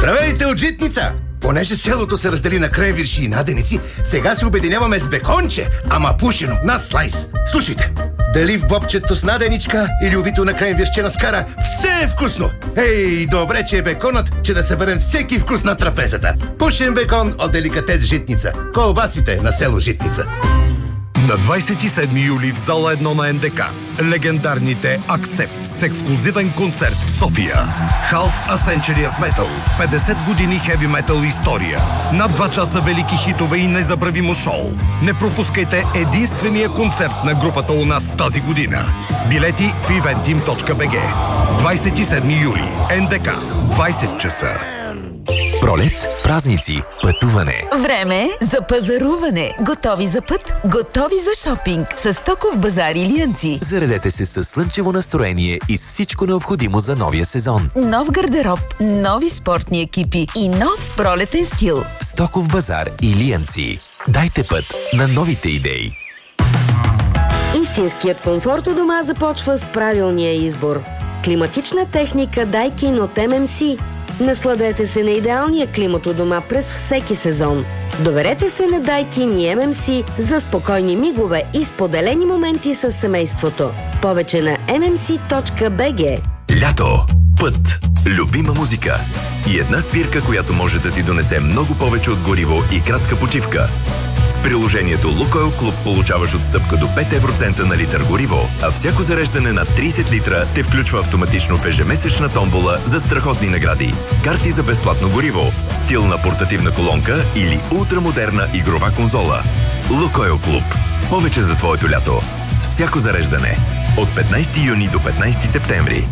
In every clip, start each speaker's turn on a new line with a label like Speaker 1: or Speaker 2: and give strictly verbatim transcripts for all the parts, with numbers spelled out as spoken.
Speaker 1: Здравейте от Житница! Понеже селото се раздели на кренвирши и наденици, сега се обединяваме с беконче, ама пушено, над слайс. Слушайте, дали в бобчето с наденичка или увито на кренвиршче на скара, все е вкусно! Ей, добре, че е беконът, че да съберем всеки вкус на трапезата. Пушен бекон от деликатес Житница. Колбасите на село Житница.
Speaker 2: На двадесет и седми юли в зала едно на Ен Де Ка легендарните Аксепт с ексклузивен концерт в София. Half a Century of Metal. петдесет години хеви метал история. Над два часа велики хитове и незабравимо шоу. Не пропускайте единствения концерт на групата у нас тази година. Билети в eventim точка би джи. двадесет и седми юли. Ен Де Ка. двадесет часа.
Speaker 3: Пролет, празници, пътуване.
Speaker 4: Време за пазаруване. Готови за път, готови за шопинг. С Стоков базар Илиянци.
Speaker 3: Заредете се със слънчево настроение и с всичко необходимо за новия сезон.
Speaker 4: Нов гардероб, нови спортни екипи и нов пролетен стил.
Speaker 3: Стоков базар Илиянци. Дайте път на новите идеи.
Speaker 5: Истинският комфорт у дома започва с правилния избор. Климатична техника Daikin от Ем Ем Си. Насладете се на идеалния климат у дома през всеки сезон. Доверете се на Daikin и Ем Ем Си за спокойни мигове и споделени моменти с семейството. Повече на ем ем си точка би джи.
Speaker 6: Лято, път, любима музика и една спирка, която може да ти донесе много повече от гориво и кратка почивка. С приложението Лукойл Клуб получаваш отстъпка до пет евроцента на литър гориво, а всяко зареждане на тридесет литра те включва автоматично в ежемесечна томбола за страхотни награди. Карти за безплатно гориво, стилна портативна колонка или ултрамодерна игрова конзола. Лукойл Клуб. Повече за твоето лято. С всяко зареждане. От петнадесети юни до петнадесети септември.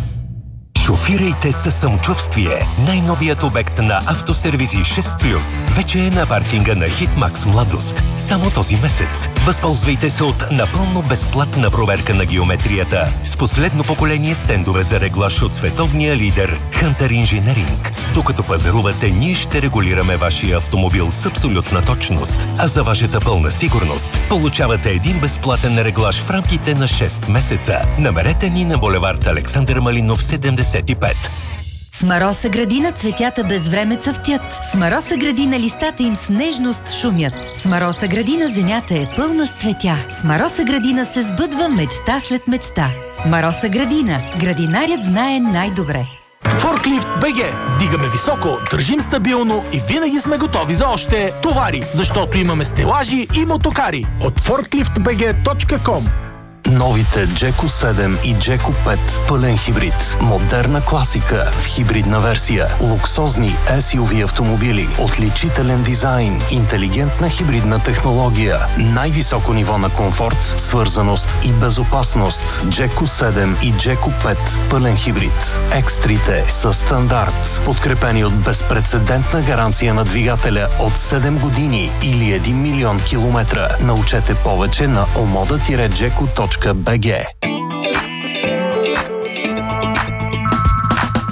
Speaker 7: Шофирайте със самочувствие. Най-новият обект на Автосервизи шест плюс вече е на паркинга на Хитмакс Младост. Само този месец. Възползвайте се от напълно безплатна проверка на геометрията с последно поколение стендове за реглаж от световния лидер Hunter Engineering. Докато пазарувате, ние ще регулираме вашия автомобил с абсолютна точност. А за вашата пълна сигурност получавате един безплатен реглаж в рамките на шест месеца. Намерете ни на булевард Александър Малинов седемдесет и пет.
Speaker 8: С Мароса градина цветята без време цъфтят. С Мароса градина листата им с нежност шумят. С Мароса градина земята е пълна с цветя. С Мароса градина се сбъдва мечта след мечта. Мароса градина. Градинарят знае най-добре.
Speaker 9: Форклифт би джи. Вдигаме високо, държим стабилно и винаги сме готови за още товари, защото имаме стелажи и мотокари. От форклифт би джи точка ком.
Speaker 10: Новите Джеко седем и Джеко пет пълен хибрид. Модерна класика в хибридна версия. Луксозни ес ю ви автомобили. Отличителен дизайн. Интелигентна хибридна технология. Най-високо ниво на комфорт, свързаност и безопасност. Джеко седем и Джеко пет пълен хибрид. Екстрите са стандарт. Подкрепени от безпрецедентна гаранция на двигателя от седем години или един милион километра. Научете повече на омода джеко точка би джи.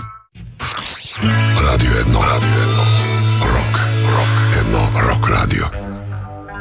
Speaker 11: Радио едно, радио едно. Рок, рок, едно, рок радио.